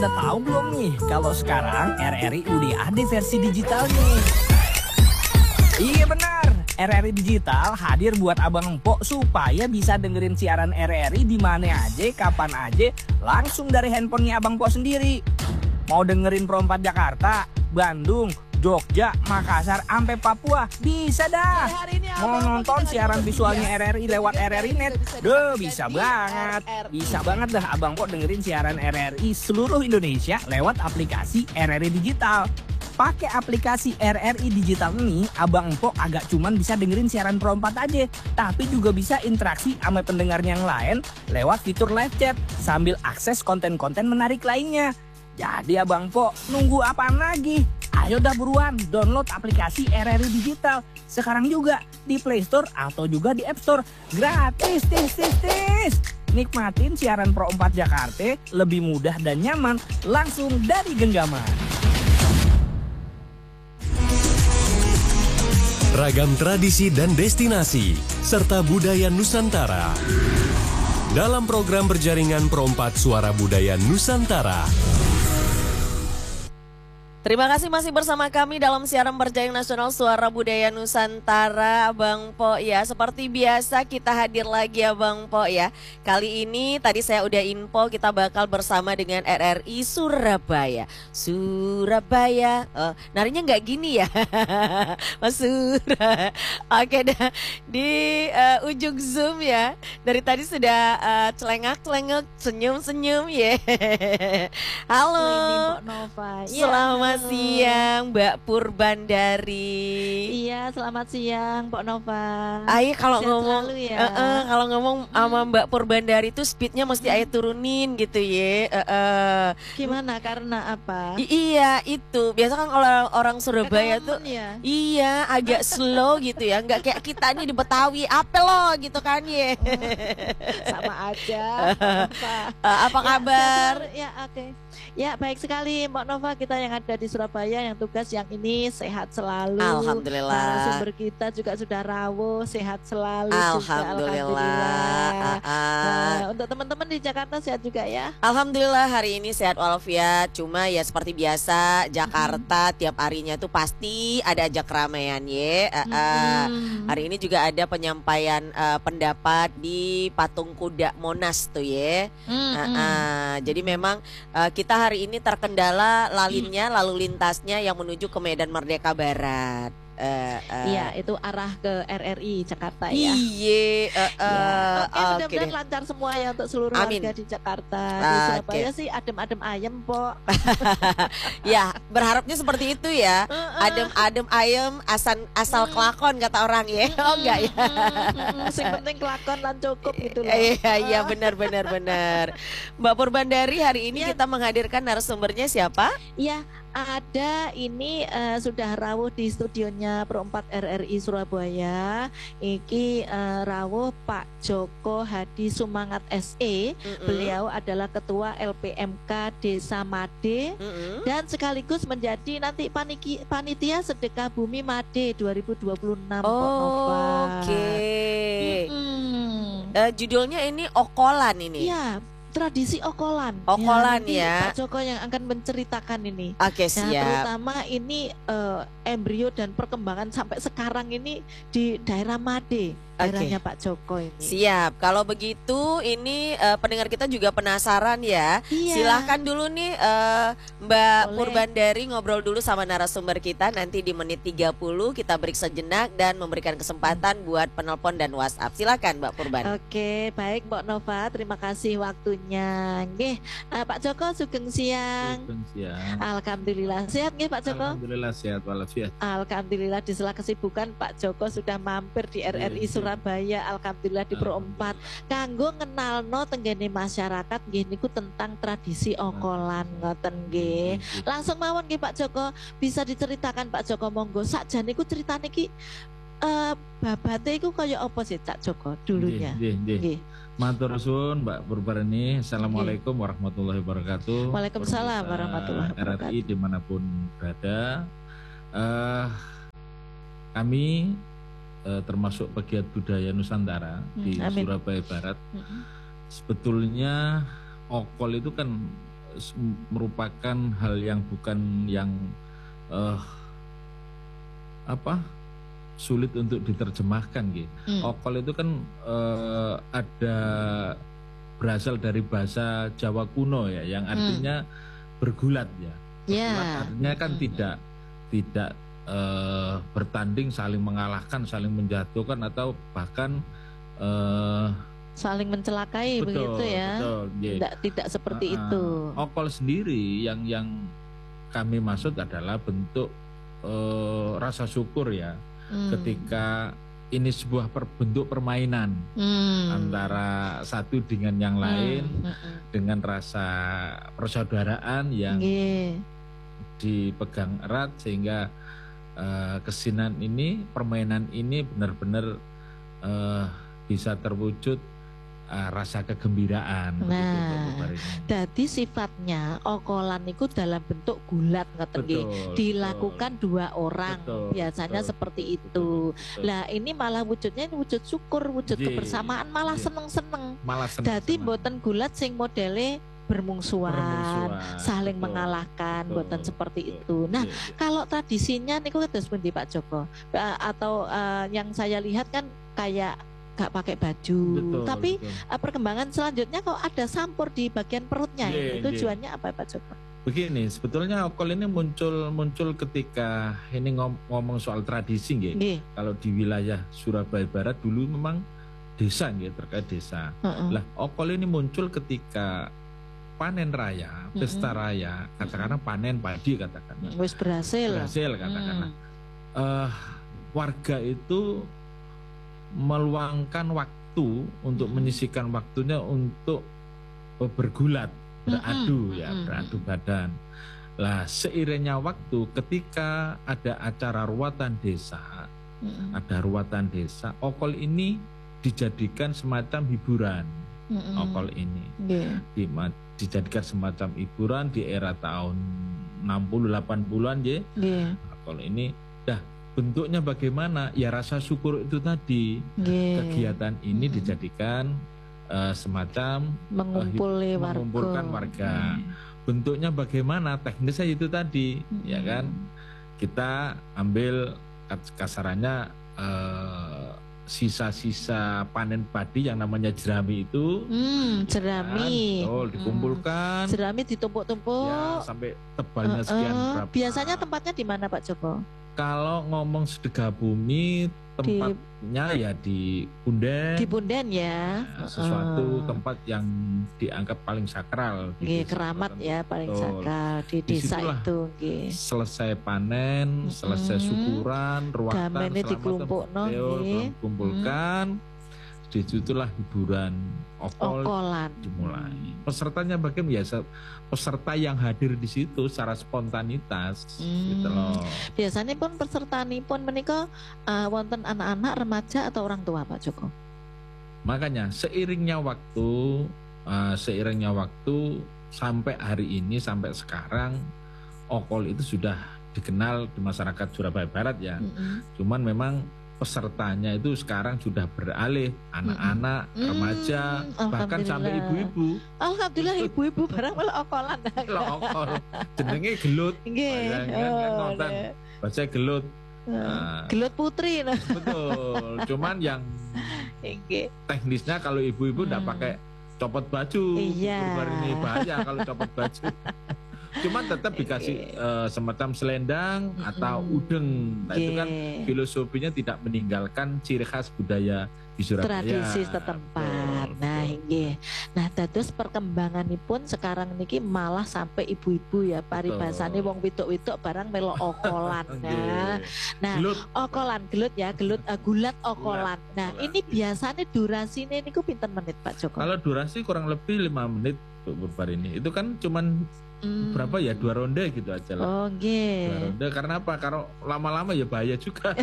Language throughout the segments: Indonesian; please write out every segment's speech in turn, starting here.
Udah tahu belum nih kalau sekarang RRI udah ada versi digitalnya? Iya benar, RRI Digital hadir buat abang empok supaya bisa dengerin siaran RRI di mana aja, kapan aja, langsung dari handphonenya abang empok sendiri. Mau dengerin Pro 4 Jakarta, Bandung, Jogja, Makassar, sampai Papua, bisa dah. Mau nonton siaran visualnya RRI lewat RRI Net, bisa banget. Bisa banget dah abang empok dengerin siaran RRI seluruh Indonesia lewat aplikasi RRI Digital. Pakai aplikasi RRI Digital ini, abang empok agak cuman bisa dengerin siaran Pro 4 aja, tapi juga bisa interaksi sama pendengar yang lain lewat fitur live chat sambil akses konten-konten menarik lainnya. Jadi abang empok nunggu apaan lagi? Ayo dah buruan download aplikasi RRI Digital sekarang juga di Play Store atau juga di App Store. Gratis, tis. Nikmatin siaran Pro 4 Jakarta lebih mudah dan nyaman langsung dari genggaman. Ragam tradisi dan destinasi, serta budaya Nusantara. Dalam program berjaringan Pro 4 Suara Budaya Nusantara. Terima kasih masih bersama kami dalam siaran berjaring nasional Suara Budaya Nusantara, Abang Po ya. Seperti biasa kita hadir lagi Abang Po ya. Kali ini tadi saya udah info kita bakal bersama dengan RRI Surabaya. Surabaya, narinya nggak gini ya, Mas Sura. Oke dah, di ujung Zoom ya. Dari tadi sudah celengak-celengak, senyum-senyum ya. Halo, Mbak Nova. Selamat siang Mbak Purbandari. Iya, selamat siang Mbak Nova. Ayo kalau Sehat ngomong selalu ya. kalau ngomong sama Mbak Purbandari itu speednya mesti ayo turunin gitu ya. Gimana, karena apa? Iya itu biasa kan orang Surabaya tuh ya? iya agak slow gitu ya, nggak kayak kita nih di Betawi apa lo gitu kan ya. Sama aja. Apa kabar? Ya, oke. Ya, baik sekali Mbak Nova, kita yang ada di Surabaya yang tugas yang ini sehat selalu. Alhamdulillah. Sumber kita juga sudah rawuh, sehat selalu. Alhamdulillah. Nah, untuk teman-teman di Jakarta sehat juga ya? Alhamdulillah hari ini sehat walafiat. Cuma ya seperti biasa Jakarta tiap harinya tuh pasti ada aja keramaian ya. Hari ini juga ada penyampaian pendapat di Patung Kuda Monas tuh ya. Jadi memang kita hari ini terkendala lalu lintasnya yang menuju ke Medan Merdeka Barat. Iya, itu arah ke RRI Jakarta ya. Iya. Oke, mudah-mudahan lancar semua ya untuk seluruh warga di Jakarta. Di Surabaya sih adem-adem ayem, Pok. Ya, berharapnya seperti itu ya. Adem-adem ayem asal kelakon kata orang ya. Oh enggak ya. Sing penting kelakon lan cukup gitu loh. Iya, benar. Mbak Purbandari, hari ini kita menghadirkan narasumbernya siapa? Iya, ada ini sudah rawuh di studionya Pro 4 RRI Surabaya. Iki rawuh Pak Joko Hadi Sumangat SE. Beliau adalah ketua LPMK Desa Made dan sekaligus menjadi nanti panitia sedekah bumi Made 2026. Oke. Judulnya ini Okolan ini. Iya, tradisi Okolan. Okolan ya. Pak Joko yang akan menceritakan ini. Oke, siap. Terutama ini embrio dan perkembangan sampai sekarang ini di daerah Made, daerahnya Pak Joko ini. Siap. Kalau begitu ini pendengar kita juga penasaran ya. Iya. Silahkan dulu nih Mbak Purbandari ngobrol dulu sama narasumber kita. Nanti di menit 30 kita break sejenak dan memberikan kesempatan buat penelpon dan WhatsApp. Silakan Mbak Purban. Oke, baik Mbak Nova, terima kasih waktunya. Nggih, Pak Joko sugeng siang. Sugeng siang. Alhamdulillah sehat nggih Pak Joko? Alhamdulillah sehat walafiat. Alhamdulillah di sela kesibukan Pak Joko sudah mampir di RRI Surabaya. Alhamdulillah di Pro 4 kanggo ngenalno tenggene masyarakat nggih niku tentang tradisi Okolan ngoten nggih. Langsung mawon nggih Pak Joko, bisa diceritakan Pak Joko monggo sakjane niku ceritane iki babate iku kaya apa sih Cak Joko dulunya? Nggih. Matur suwun Mbak Purbarani. Assalamualaikum warahmatullahi wabarakatuh. Waalaikumsalam warahmatullahi wabarakatuh. RRI dimanapun berada, kami termasuk pegiat budaya Nusantara di Surabaya Barat. Sebetulnya Okol itu kan merupakan hal yang bukan yang sulit untuk diterjemahkan gitu. Okol itu kan ada berasal dari bahasa Jawa kuno ya, yang artinya bergulat ya. Bergulat artinya kan tidak bertanding, saling mengalahkan, saling menjatuhkan, atau bahkan saling mencelakai, begitu ya. Betul, tidak seperti itu. Okol sendiri yang kami maksud adalah bentuk rasa syukur ya, ketika ini sebuah bentuk permainan antara satu dengan yang lain, dengan rasa persaudaraan yang dipegang erat, sehingga kesinan ini, permainan ini benar-benar bisa terwujud rasa kegembiraan. Nah, jadi sifatnya okolan itu dalam bentuk gulat, dilakukan dua orang, biasanya seperti itu. Lah ini malah wujudnya ini wujud syukur, wujud kebersamaan, malah seneng-seneng. Jadi mboten gulat sing modele bermungsuhan, saling mengalahkan, mboten seperti itu. Nah, kalau tradisinya niku kados pundi Pak Joko? Atau yang saya lihat kan kayak gak pakai baju, tapi perkembangan selanjutnya kok ada sampur di bagian perutnya. Tujuannya apa Pak Joko? Begini, sebetulnya okol ini muncul ketika ini ngomong soal tradisi nggih. Kalau di wilayah Surabaya Barat dulu memang desa nggih, terkait desa. Lah okol ini muncul ketika panen raya, pesta raya, katakanlah panen padi, katakanlah wis berhasil katakanlah. Warga itu meluangkan waktu untuk menyisihkan waktunya untuk bergulat, beradu badan. Lah seiringnya waktu, ketika ada acara ruatan desa, okol ini dijadikan semacam hiburan. Okol ini dijadikan semacam hiburan di era tahun 60-80-an okol ini bentuknya bagaimana? Ya rasa syukur itu tadi. Kegiatan ini dijadikan semacam mengumpulkan warga. Bentuknya bagaimana? Teknisnya itu tadi, ya kan? Kita ambil kasarannya sisa-sisa panen padi yang namanya jerami itu. Jerami. Dikumpulkan. Jerami ditumpuk-tumpuk. Ya, sampai tebalnya sekian berapa. Biasanya tempatnya di mana Pak Joko? Kalau ngomong sedekah bumi, tempatnya ya di Punden. Di Punden ya. Sesuatu tempat yang dianggap paling sakral. Keramat ya, paling sakral di desa itu. Selesai panen, selesai syukuran, ruatan, dikumpulkan. Disitulah hiburan okolan dimulai. Pesertanya bagaimana? Ya, peserta yang hadir di situ secara spontanitas, gitu loh. Biasanya pun pesertanipun menika wonten anak-anak, remaja atau orang tua Pak Joko? Makanya seiringnya waktu sampai hari ini, sampai sekarang, okol itu sudah dikenal di masyarakat Surabaya Barat ya. Cuman memang pesertanya itu sekarang sudah beralih anak-anak, remaja, bahkan sampai ibu-ibu. Alhamdulillah ibu-ibu barang malah okolan. Okol. Jenenge gelut. Bahasa gelut. Gelut putri. Betul. Cuman yang teknisnya kalau ibu-ibu enggak pakai copot baju. Ini bahaya kalau copot baju. Cuman tetap dikasih semacam selendang atau udeng. Nah, itu kan filosofinya tidak meninggalkan ciri khas budaya di Surabaya. Tradisi setempat. Nah, dados perkembanganipun sekarang niki malah sampai ibu-ibu ya, paribasane wong wedok-wedok barang melo okolan. Nah, okolan gelut ya, gulat okolan. Nah, ini biasanya durasinya niku pinten menit Pak Joko? Kalau durasi kurang lebih 5 menit Bu Purbarini. Itu kan cuman berapa ya, 2 ronde gitu aja lah. 2 ronde, karena apa? Kalau lama-lama ya bahaya juga.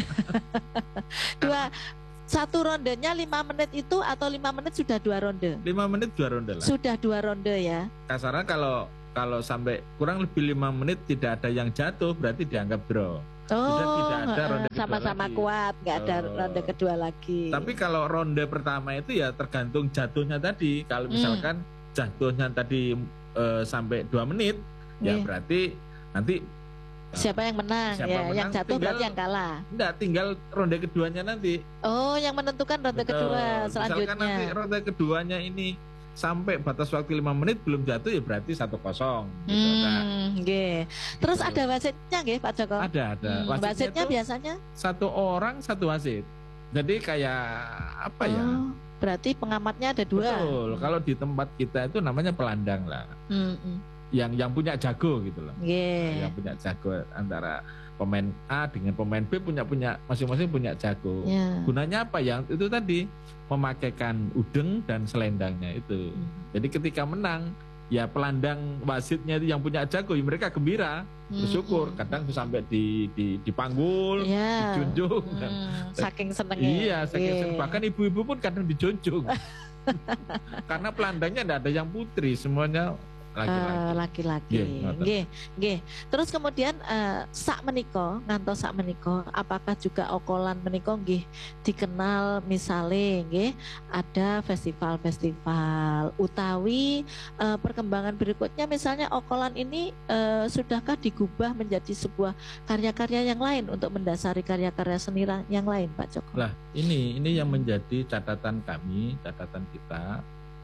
Satu rondenya 5 menit itu, atau 5 menit sudah 2 ronde? 5 menit 2 ronde lah. Sudah 2 ronde ya. Kasarnya kalau sampai kurang lebih 5 menit tidak ada yang jatuh, berarti dianggap draw. Tidak ada ronde sama-sama kuat, nggak ada ronde kedua lagi. Tapi kalau ronde pertama itu ya tergantung jatuhnya tadi. Kalau misalkan jatuhnya tadi sampai 2 menit, ya berarti nanti siapa yang menang ya, yang jatuh berarti yang kalah. Enggak, tinggal ronde keduanya nanti. Oh, yang menentukan ronde kedua selanjutnya. Misalkan nanti ronde keduanya ini sampai batas waktu 5 menit belum jatuh, ya berarti 1-0 gitu. Terus ada wasitnya nggih Pak Joko? Ada. Wasitnya biasanya 1 orang 1 wasit. Jadi kayak apa ya? Berarti pengamatnya ada 2. Betul. Kalau di tempat kita itu namanya pelandang lah. Yang punya jago gitu loh. Yang punya jago, antara pemain A dengan pemain B punya masing-masing punya jago. Gunanya apa? Yang itu tadi, memakaikan udeng dan selendangnya itu. Jadi ketika menang, ya pelandang wasitnya itu yang punya jago, ya mereka gembira, bersyukur. Kadang sampai dipanggul, dijunjung. Saking senengnya. Iya, saking seneng. Bahkan ibu-ibu pun kadang dijunjung. Karena pelandangnya tidak ada yang putri, semuanya laki-laki. Terus kemudian sak meniko, apakah juga okolan meniko nggih dikenal misale nggih ada festival utawi perkembangan berikutnya, misalnya okolan ini sudahkah digubah menjadi sebuah karya-karya yang lain untuk mendasari karya-karya seni yang lain, Pak Joko? Lah, ini yang menjadi catatan kita.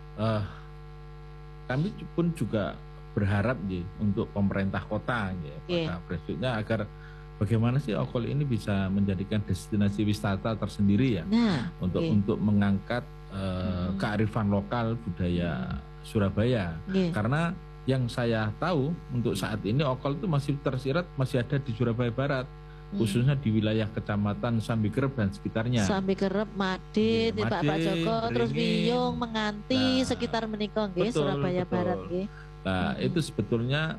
Kami pun juga berharap untuk pemerintah kota berikutnya agar bagaimana sih Okol ini bisa menjadikan destinasi wisata tersendiri ya, untuk mengangkat kearifan lokal budaya Surabaya. Karena yang saya tahu untuk saat ini Okol itu masih tersirat, masih ada di Surabaya Barat, khususnya di wilayah Kecamatan Sambikerep dan sekitarnya. Sambikerep, Madit, Pak Joko, terus Wiyung, Menganti, sekitar menika nggih, Surabaya Barat nggih. Nah, itu sebetulnya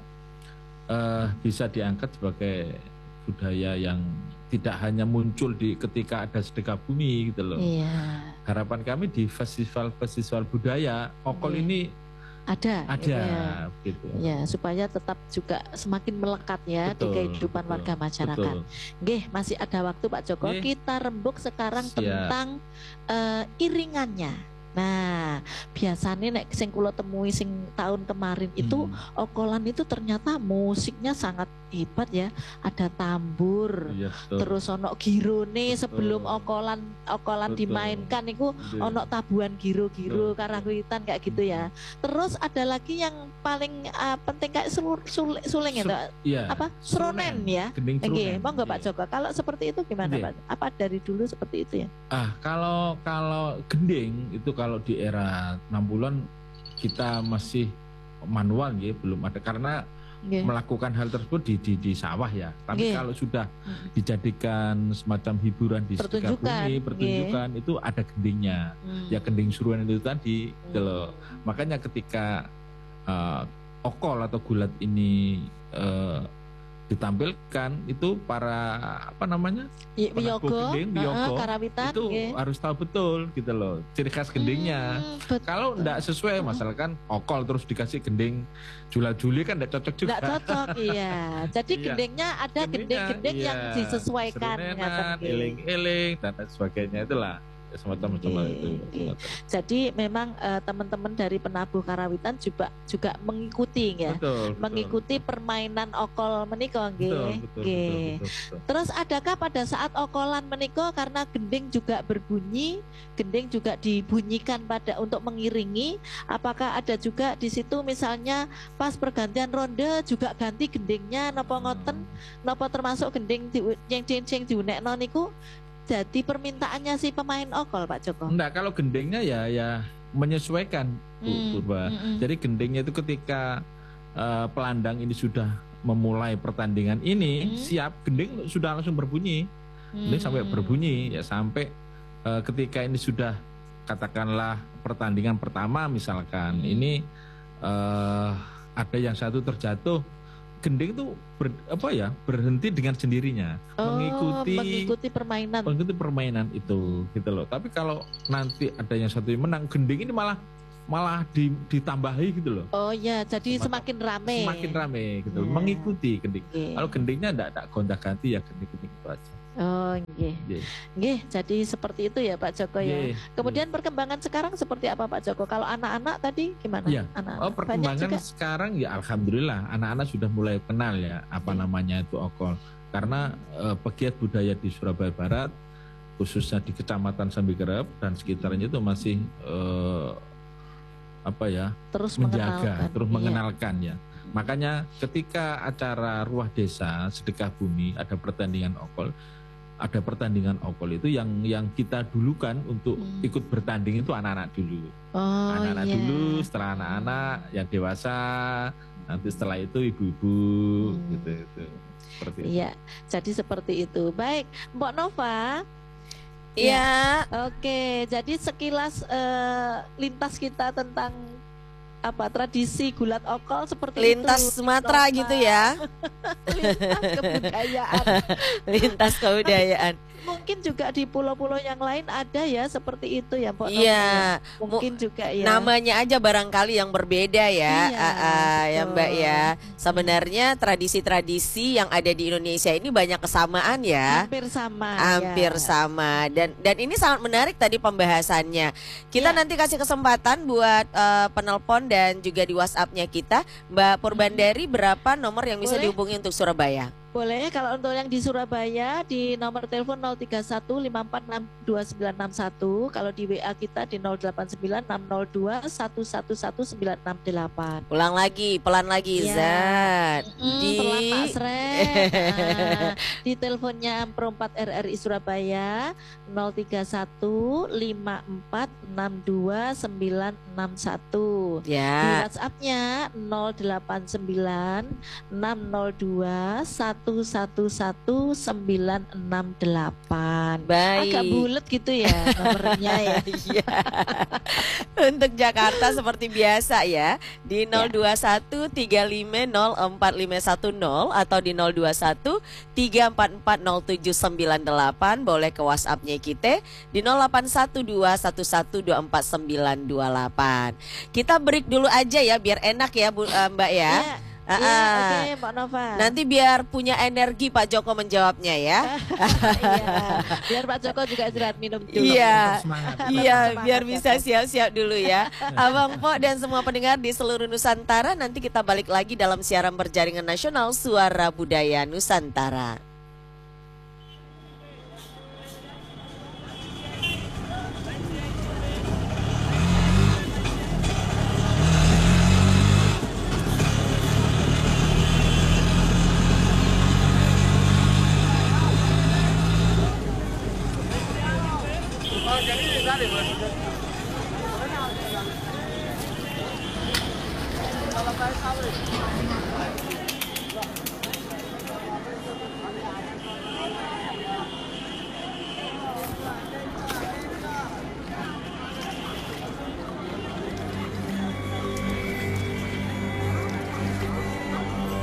bisa diangkat sebagai budaya yang tidak hanya muncul ketika ada sedekah bumi gitu loh. Harapan kami di festival budaya Okol ini ada gitu. Ya, supaya tetap juga semakin melekat ya di kehidupan warga masyarakat. Nggih, masih ada waktu Pak Joko. Kita rembuk sekarang tentang iringannya. Nah, biasanya nek sing kula temui sing tahun kemarin itu Okolan itu ternyata musiknya sangat hebat ya. Ada tambur, terus ono girone sebelum Okolan dimainkan itu ono tabuhan giro-giro karawitan kayak gitu ya. Terus ada lagi yang paling penting kayak suling itu apa? Sronen ya. Nggih, monggo Pak Joko. Kalau seperti itu gimana Pak? Apa dari dulu seperti itu ya? Kalau gending itu kalau di era 60-an kita masih manual ya, belum ada, karena melakukan hal tersebut di sawah ya. Tapi kalau sudah dijadikan semacam hiburan di sekitar bumi, pertunjukan itu ada gendingnya. Ya gending suruhan itu tadi gitu loh. Makanya ketika Okol atau gulat ini ditampilkan, itu para Wiyogo, karawitan itu harus tahu betul gitu loh ciri khas gendingnya. Kalau enggak sesuai, misalkan Okol terus dikasih gending jula-juli kan enggak cocok juga. Enggak cocok, iya. Jadi gendingnya ada gending-gending yang disesuaikan, eling-eling dan sebagainya, itulah semacam itu. Jadi memang teman-teman dari penabuh karawitan juga mengikuti ya, mengikuti permainan Okol menika nggih. Terus adakah pada saat Okolan menika, karena gending juga berbunyi, gending juga dibunyikan untuk mengiringi, apakah ada juga di situ misalnya pas pergantian ronde juga ganti gendingnya napa ngoten, napa termasuk gending yang diunekno niku jadi permintaannya si pemain Okol, Pak Joko? Enggak, kalau gendingnya ya menyesuaikan, Bu Purba. Jadi gendingnya itu ketika pelandang ini sudah memulai pertandingan ini, siap, gending sudah langsung berbunyi. Gending sampai berbunyi ya, sampai ketika ini sudah katakanlah pertandingan pertama misalkan, ini ada yang satu terjatuh, gending itu berhenti dengan sendirinya, mengikuti permainan itu gitu loh. Tapi kalau nanti ada yang satu yang menang, gending ini malah ditambahi gitu loh. Oh ya, jadi semakin rame gitu, mengikuti gending. Kalau gendingnya enggak gonta-ganti, ya gending itu aja. Oh, nggih. Nggih, jadi seperti itu ya Pak Joko ya. Kemudian perkembangan sekarang seperti apa Pak Joko? Kalau anak-anak tadi gimana? Ya. Perkembangan sekarang ya alhamdulillah anak-anak sudah mulai kenal ya apa namanya itu okol. Karena pegiat budaya di Surabaya Barat khususnya di Kecamatan Sambikerep dan sekitarnya itu masih terus menjaga, terus mengenalkan ya. Makanya ketika acara Ruah Desa Sedekah Bumi ada pertandingan okol itu yang kita dulukan untuk ikut bertanding itu anak-anak dulu. Anak-anak dulu, setelah anak-anak yang dewasa, nanti setelah itu ibu-ibu gitu. Seperti itu. Iya, jadi seperti itu. Baik, Mbak Nova. Iya. Oke, jadi sekilas lintas kita tentang tradisi gulat okol seperti lintas itu. Sumatera gitu ya. Lintas kebudayaan. Lintas kebudayaan. Mungkin juga di pulau-pulau yang lain ada ya seperti itu ya Mbak. Iya. Mungkin juga ya. Namanya aja barangkali yang berbeda ya. Ya Mbak ya. Sebenarnya tradisi-tradisi yang ada di Indonesia ini banyak kesamaan ya. Hampir sama. Hampir sama. Dan ini sangat menarik tadi pembahasannya. Kita nanti kasih kesempatan buat penelpon dan juga di WhatsApp-nya kita. Mbak Purbandari, berapa nomor yang bisa dihubungi untuk Surabaya? Boleh, kalau untuk yang di Surabaya di nomor telepon 031546291, kalau di WA kita di 089602111968. Ulang lagi, pelan lagi Zat. Pelan Pak Sre. Di teleponnya Perompat RRI Surabaya 031546291. Ya. Di WhatsApp-nya 089602111968. Baik. Agak bulat gitu ya nomornya ya. Iya. Untuk Jakarta seperti biasa ya di 02135045510 atau di 02134407998, boleh ke WhatsApp-nya kita di 081211249928. Kita break dulu aja ya biar enak ya Mbak ya. Oke, Mbak Nova. Nanti biar punya energi Pak Joko menjawabnya ya. Biar Pak Joko juga istirahat minum dulu. Iya, biar bisa siap-siap dulu ya. Abang Po dan semua pendengar di seluruh Nusantara, nanti kita balik lagi dalam siaran berjaringan nasional Suara Budaya Nusantara.